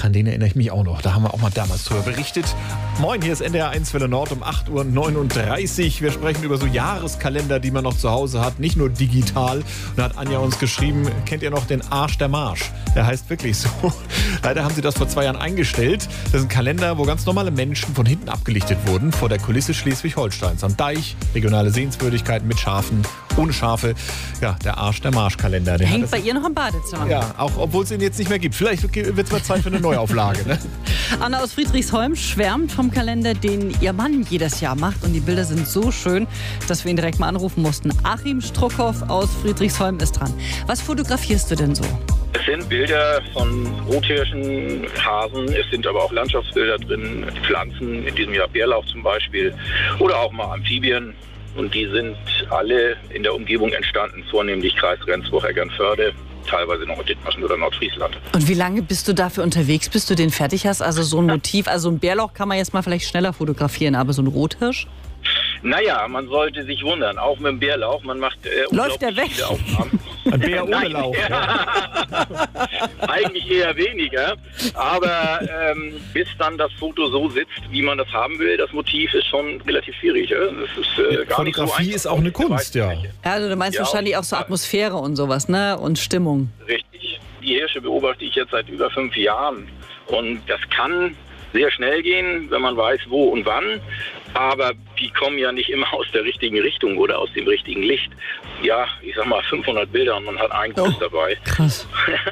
Ach, an den erinnere ich mich auch noch. Da haben wir auch mal damals drüber berichtet. Moin, hier ist NDR 1 Welle Nord um 8:39 Uhr. Wir sprechen über so Jahreskalender, die man noch zu Hause hat, nicht nur digital. Und da hat Anja uns geschrieben, kennt ihr noch den Arsch der Marsch? Der heißt wirklich so. Leider haben sie das vor 2 Jahren eingestellt. Das ist ein Kalender, wo ganz normale Menschen von hinten abgelichtet wurden, vor der Kulisse Schleswig-Holsteins. Am Deich, regionale Sehenswürdigkeiten mit Schafen, ohne Schafe. Ja, der Arsch der Marsch-Kalender. Hängt bei ihr noch im Badezimmer. Ja, auch obwohl es ihn jetzt nicht mehr gibt. Vielleicht wird es mal Zeit für eine Neuauflage. Ne? Anna aus Friedrichsholm schwärmt vom Kalender, den ihr Mann jedes Jahr macht. Und die Bilder sind so schön, dass wir ihn direkt mal anrufen mussten. Achim Struckhoff aus Friedrichsholm ist dran. Was fotografierst du denn so? Es sind Bilder von Rothirschen, Hasen, es sind aber auch Landschaftsbilder drin, Pflanzen, in diesem Jahr Bärlauch zum Beispiel, oder auch mal Amphibien. Und die sind alle in der Umgebung entstanden, vornehmlich Kreis Rendsburg, Eckernförde, teilweise noch Dithmarschen oder Nordfriesland. Und wie lange bist du dafür unterwegs, bis du den fertig hast? Also so ein Motiv, also ein Bärlauch kann man jetzt mal vielleicht schneller fotografieren, aber so ein Rothirsch? Naja, man sollte sich wundern, auch mit dem Bärlauch, man macht läuft der weg? viele Aufnahmen. Ein Bär ohne Lauch. Eigentlich eher weniger, aber bis dann das Foto so sitzt, wie man das haben will, das Motiv ist schon relativ schwierig. Ja? Das ist, gar nicht so Fotografie ist auch eine Kunst, ja. Also du meinst wahrscheinlich auch so Atmosphäre und sowas, ne? Und Stimmung. Richtig. Die Hirsche beobachte ich jetzt seit über 5 Jahren und das kann sehr schnell gehen, wenn man weiß, wo und wann. Aber die kommen ja nicht immer aus der richtigen Richtung oder aus dem richtigen Licht. Ja, ich sag mal 500 Bilder und man hat einen Kuss dabei. Krass.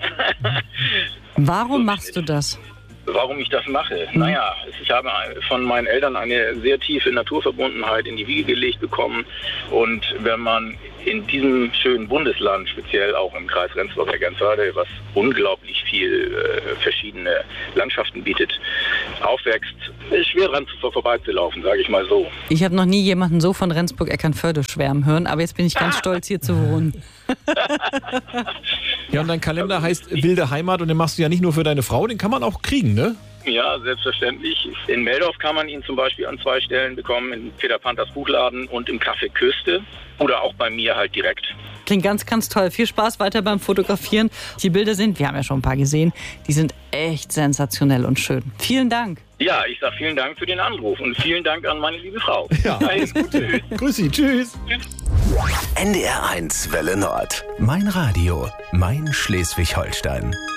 Warum machst du das? Warum ich das mache? Naja, ich habe von meinen Eltern eine sehr tiefe Naturverbundenheit in die Wiege gelegt bekommen. Und wenn man in diesem schönen Bundesland, speziell auch im Kreis Rendsburg-Eckernförde, was unglaublich viel verschiedene Landschaften bietet, aufwächst, ist schwer dran vorbeizulaufen, sage ich mal so. Ich habe noch nie jemanden so von Rendsburg-Eckernförde schwärmen hören, aber jetzt bin ich ganz stolz, hier zu wohnen. Ja, und dein Kalender heißt Wilde Heimat und den machst du ja nicht nur für deine Frau, den kann man auch kriegen, ne? Ja, selbstverständlich. In Meldorf kann man ihn zum Beispiel an 2 Stellen bekommen, in Peter Panthers Buchladen und im Café Küste oder auch bei mir halt direkt. Klingt ganz, ganz toll. Viel Spaß weiter beim Fotografieren. Die Bilder sind, wir haben ja schon ein paar gesehen, die sind echt sensationell und schön. Vielen Dank. Ja, ich sage vielen Dank für den Anruf und vielen Dank an meine liebe Frau. Ja, alles Gute. Grüß Sie, tschüss. NDR 1 Welle Nord. Mein Radio, mein Schleswig-Holstein.